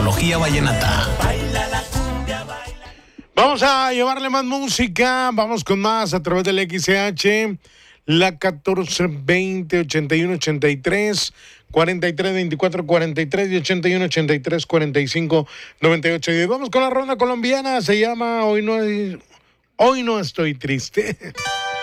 antología vallenata. Vamos a llevarle más música, vamos con más a través del XCH, la 1420 81 83 43 24 43 y 81 83 45 98. Y vamos con la ronda colombiana, se llama Hoy no estoy triste.